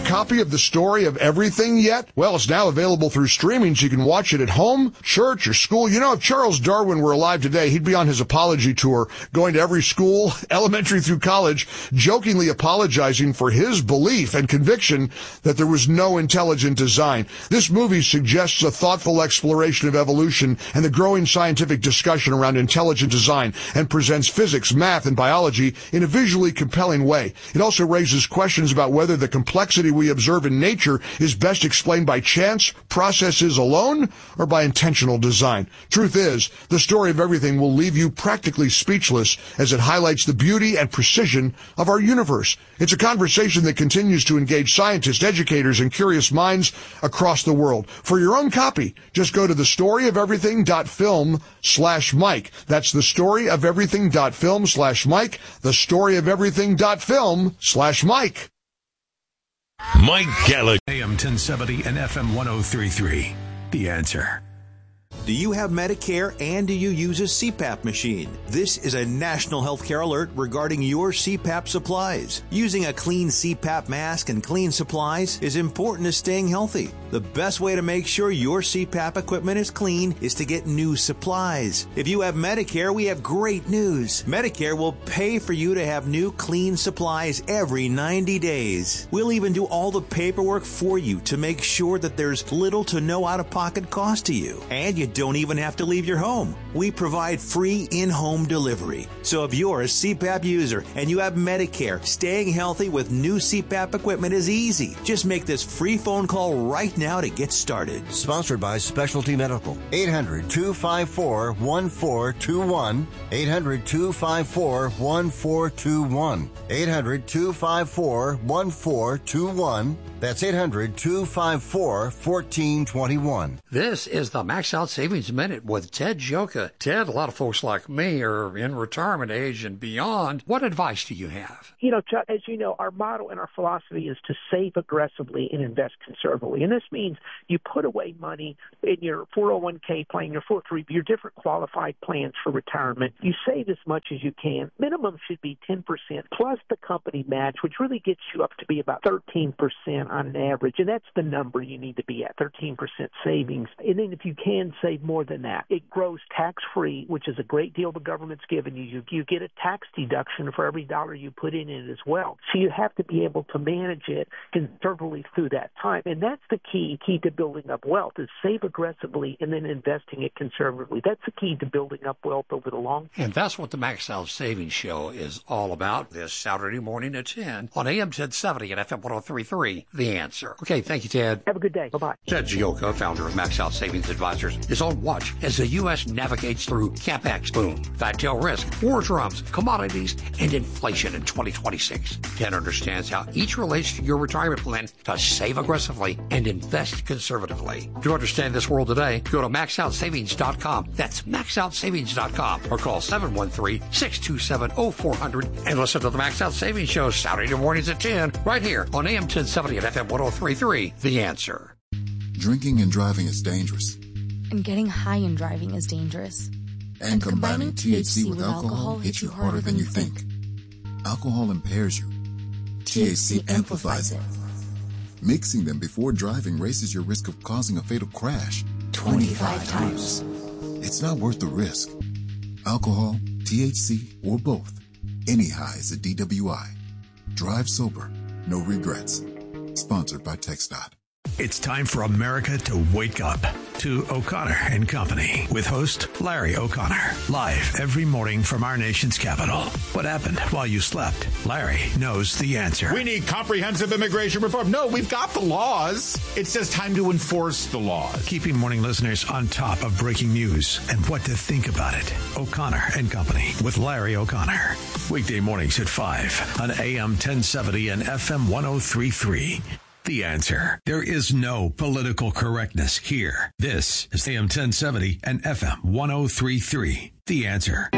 copy of The Story of Everything yet? Well, it's now available through streaming, so you can watch it at home, church, or school. You know, if Charles Darwin were alive today, he'd be on his apology tour, going to every school, elementary through college, jokingly apologizing for his belief and conviction that there was no intelligent design. This movie suggests a thoughtful exploration of evolution and the growing scientific discussion around intelligent design, and presents physics, math, and biology in a visually compelling way. It also raises questions about whether the complexity we observe in nature is best explained by chance processes alone or by intentional design. Truth is, The Story of Everything will leave you practically speechless as it highlights the beauty and precision of our universe. It's a conversation that continues to engage scientists, educators, and curious minds across the world. For your own copy, just go to thestoryofeverything.film/Mike. That's thestoryofeverything.film/Mike. Thestoryofeverything.film/Mike. Mike Gallagher. AM 1070 and FM 1033. The Answer. Do you have Medicare and do you use a CPAP machine? This is a national healthcare alert regarding your CPAP supplies. Using a clean CPAP mask and clean supplies is important to staying healthy. The best way to make sure your CPAP equipment is clean is to get new supplies. If you have Medicare, we have great news. Medicare will pay for you to have new clean supplies every 90 days. We'll even do all the paperwork for you to make sure that there's little to no out-of-pocket cost to you. And you don't even have to leave your home. We provide free in-home delivery. So if you're a CPAP user and you have Medicare, staying healthy with new CPAP equipment is easy. Just make this free phone call right now to get started. Sponsored by Specialty Medical. 800-254-1421. 800-254-1421. 800-254-1421. That's 800-254-1421. This is the Max Out Savings Minute with Ted Gioka. Ted, a lot of folks like me are in retirement age and beyond. What advice do you have? You know, Chuck, as you know, our motto and our philosophy is to save aggressively and invest conservatively. And this means you put away money in your 401k plan, your 403, your different qualified plans for retirement. You save as much as you can. Minimum should be 10% plus the company match, which really gets you up to be about 13% on an average. And that's the number you need to be at, 13% savings. And then if you can save more than that, it grows tax-free, which is a great deal the government's given you. You get a tax deduction for every dollar you put in it as well. So you have to be able to manage it conservatively through that time. And that's the key to building up wealth, is save aggressively and then investing it conservatively. That's the key to building up wealth over the long term. And that's what the Max Out Savings Show is all about this Saturday morning at 10 on AM 1070 and FM 1033, The Answer. Okay, thank you, Ted. Have a good day. Bye-bye. Ted Gioka, founder of Max Out Savings Advisors, is on watch as the U.S. navigates through CapEx boom, fat tail risk, war drums, commodities, and inflation in 2026. Ted understands how each relates to your retirement plan to save aggressively and invest conservatively. To understand this world today, go to maxoutsavings.com. That's maxoutsavings.com or call 713-627-0400 and listen to the Max Out Savings Show Saturday mornings at 10 right here on AM 1070 and FM 1033, The Answer. Drinking and driving is dangerous. And getting high and driving is dangerous. And combining THC with alcohol hits you harder than you think. Alcohol impairs you. THC amplifies it. Mixing them before driving raises your risk of causing a fatal crash 25 times. It's not worth the risk. Alcohol, THC, or both. Any high is a DWI. Drive sober. No regrets. Sponsored by TxDOT. It's time for America to wake up to O'Connor and Company with host Larry O'Connor. Live every morning from our nation's capital. What happened while you slept? Larry knows the answer. We need comprehensive immigration reform. No, we've got the laws. It's just time to enforce the laws. Keeping morning listeners on top of breaking news and what to think about it. O'Connor and Company with Larry O'Connor. Weekday mornings at 5 on AM 1070 and FM 1033. The Answer. There is no political correctness here. This is AM 1070 and FM 1033. The Answer.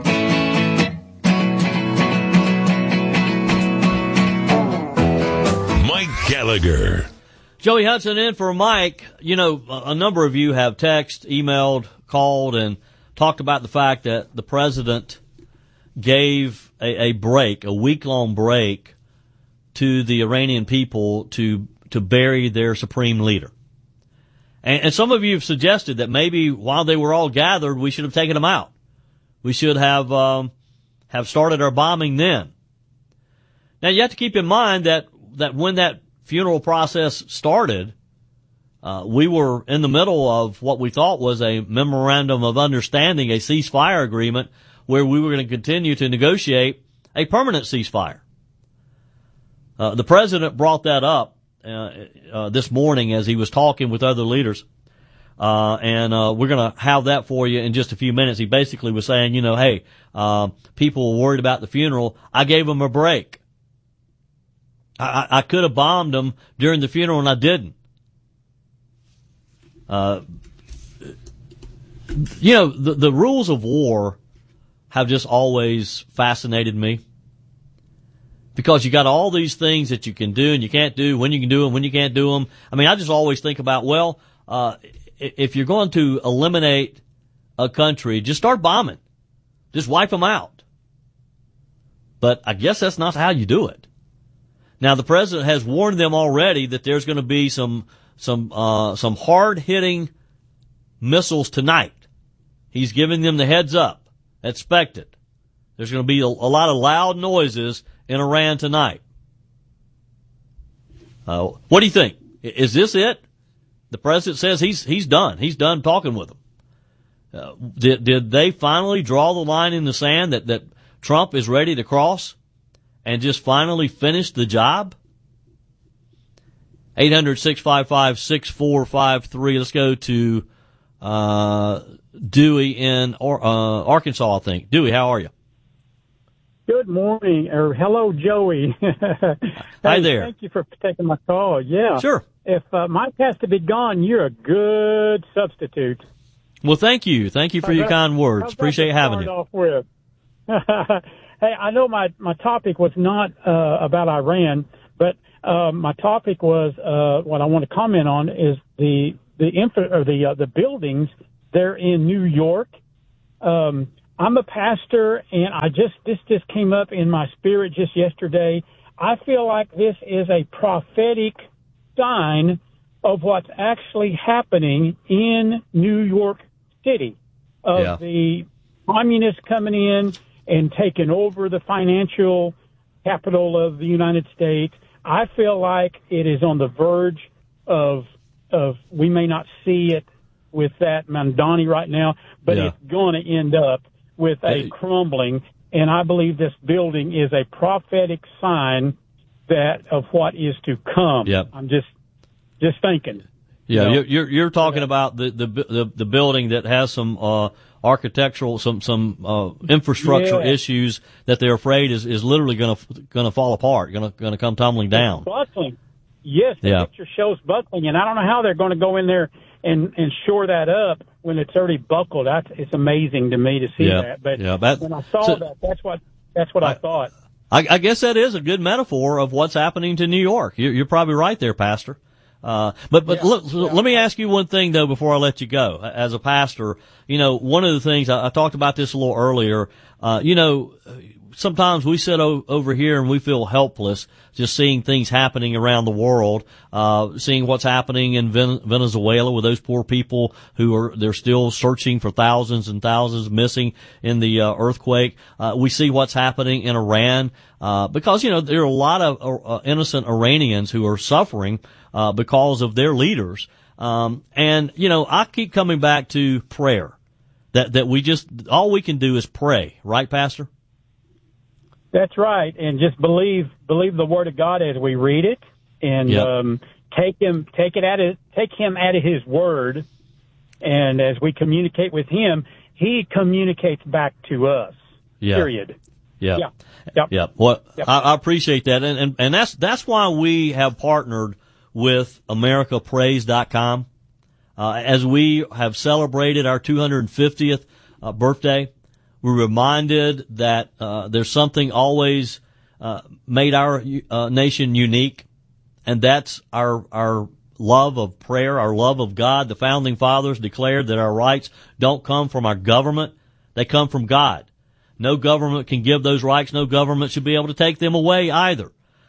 Mike Gallagher. Joey Hudson in for Mike. You know, a number of you have texted, emailed, called, and talked about the fact that the president gave a break, a week-long break, to the Iranian people to bury their supreme leader. And some of you have suggested that maybe while they were all gathered, we should have taken them out. We should have started our bombing then. Now you have to keep in mind that when that funeral process started, we were in the middle of what we thought was a memorandum of understanding, a ceasefire agreement, where we were going to continue to negotiate a permanent ceasefire. The president brought that up this morning as he was talking with other leaders, and we're going to have that for you in just a few minutes. He basically was saying, hey, people were worried about the funeral. I gave them a break. I could have bombed them during the funeral, and I didn't. The rules of war have just always fascinated me, because you got all these things that you can do and you can't do, when you can do them, when you can't do them. I mean, I just always think about, if you're going to eliminate a country, just start bombing. Just wipe them out. But I guess that's not how you do it. Now, the president has warned them already that there's going to be some hard-hitting missiles tonight. He's giving them the heads up. Expect it. There's going to be a lot of loud noises in Iran tonight. What do you think? Is this it? The president says he's done. He's done talking with them. Did they finally draw the line in the sand that Trump is ready to cross and just finally finish the job? 800-655-6453. Let's go to Dewey in Arkansas, I think. Dewey, how are you? Good morning, or hello, Joey. Hi there. Thank you for taking my call. Yeah. Sure. If Mike has to be gone, you're a good substitute. Well, thank you. Thank you for your kind words. Appreciate having you. Off with? Hey, I know my topic was not about Iran, but my topic was what I want to comment on is the buildings there in New York. I'm a pastor, and this just came up in my spirit just yesterday. I feel like this is a prophetic sign of what's actually happening in New York City, of the communists coming in and taking over the financial capital of the United States. I feel like it is on the verge of we may not see it with that Mamdani right now, but it's going to end up with a crumbling. And I believe this building is a prophetic sign of what is to come. Yep. I'm just thinking. Yeah, you're talking about the building that has some architectural, some infrastructure issues that they're afraid is literally gonna fall apart, gonna come tumbling down. Buckling. Yes, the picture shows buckling, and I don't know how they're going to go in there and shore that up when it's already buckled. It's amazing to me to see that. But when I saw that's what I thought. I guess that is a good metaphor of what's happening to New York. You're probably right there, Pastor. But let me ask you one thing though before I let you go. As a pastor, one of the things I talked about this a little earlier. Sometimes we sit over here and we feel helpless just seeing things happening around the world, seeing what's happening in Venezuela with those poor people they're still searching for thousands and thousands missing in the earthquake. We see what's happening in Iran, because, there are a lot of innocent Iranians who are suffering because of their leaders. I keep coming back to prayer, that all we can do is pray, right, Pastor? That's right, and just believe the Word of God as we read it, and take him at his word, and as we communicate with him, he communicates back to us. Period. Yeah. Well, I appreciate that, and that's why we have partnered with AmericaPraise.com. As we have celebrated our 250th birthday. We're reminded that there's something always made our nation unique, and that's our love of prayer, our love of God. The Founding Fathers declared that our rights don't come from our government, they come from God. No government can give those rights. No government should be able to take them away either.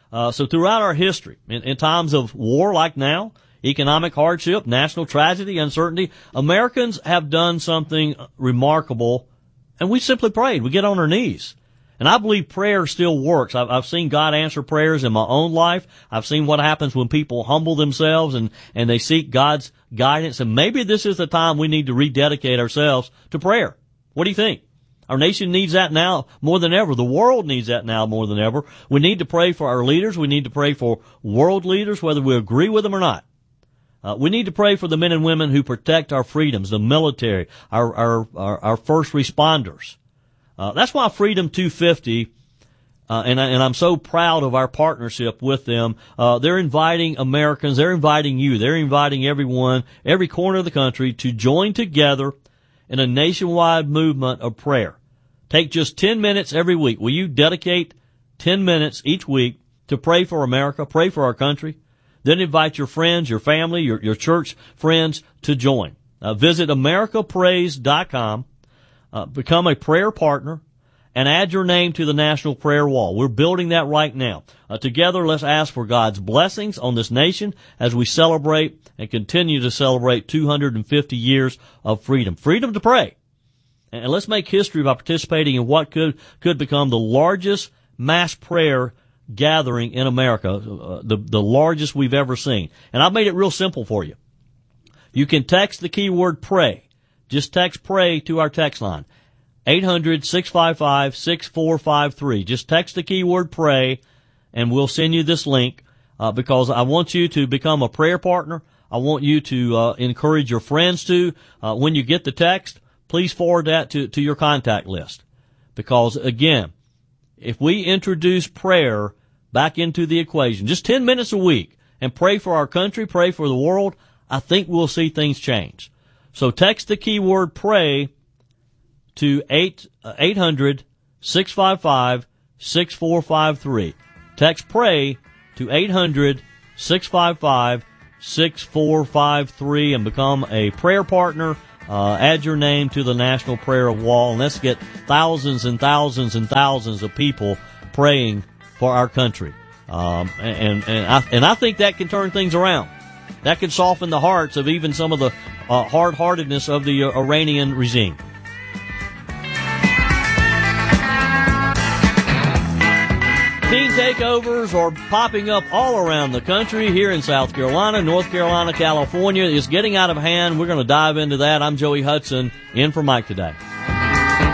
So throughout our history, in times of war like now, economic hardship, national tragedy, uncertainty, Americans have done something remarkable, and we simply prayed. We get on our knees. And I believe prayer still works. I've seen God answer prayers in my own life. I've seen what happens when people humble themselves and they seek God's guidance. And maybe this is the time we need to rededicate ourselves to prayer. What do you think? Our nation needs that now more than ever. The world needs that now more than ever. We need to pray for our leaders. We need to pray for world leaders, whether we agree with them or not. We need to pray for the men and women who protect our freedoms, the military, our first responders. That's why Freedom 250, and I'm so proud of our partnership with them. They're inviting Americans, they're inviting you, they're inviting everyone, every corner of the country to join together in a nationwide movement of prayer. Take just 10 minutes every week. Will you dedicate 10 minutes each week to pray for America, pray for our country? Then invite your friends, your family, your church friends to join. Visit americaprays.com, become a prayer partner, and add your name to the National Prayer Wall. We're building that right now. Together, let's ask for God's blessings on this nation as we celebrate and continue to celebrate 250 years of freedom. Freedom to pray. And let's make history by participating in what could become the largest mass prayer gathering in America, the largest we've ever seen. And I've made it real simple for you. You can text the keyword pray. Just text pray to our text line, 800-655-6453. Just text the keyword pray, and we'll send you this link because I want you to become a prayer partner. I want you to encourage your friends to. When you get the text, please forward that to your contact list. Because, again, if we introduce prayer back into the equation, just 10 minutes a week, and pray for our country, pray for the world, I think we'll see things change. So text the keyword pray to 800-655-6453. Text pray to 800-655-6453 and become a prayer partner. Add your name to the National Prayer Wall, and let's get thousands and thousands and thousands of people praying for our country. And I think that can turn things around. That could soften the hearts of even some of the hard-heartedness of the Iranian regime. Teen takeovers are popping up all around the country. Here in South Carolina, North Carolina, California is getting out of hand. We're going to dive into that. I'm Joey Hudson, in for Mike today.